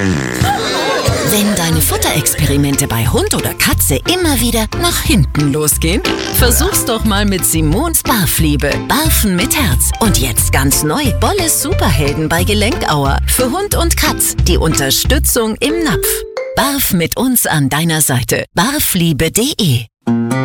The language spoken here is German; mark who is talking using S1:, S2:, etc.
S1: Wenn deine Futterexperimente bei Hund oder Katze immer wieder nach hinten losgehen, versuch's doch mal mit Simons Barfliebe. Barfen mit Herz. Und jetzt ganz neu, Bolles Superhelden bei Gelenkauer. Für Hund und Katz, die Unterstützung im Napf. Barf mit uns an deiner Seite. barfliebe.de